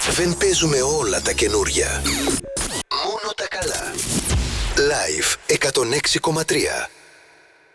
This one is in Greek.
Δεν παίζουμε όλα τα καινούρια. Μόνο τα καλά. Live 106,3.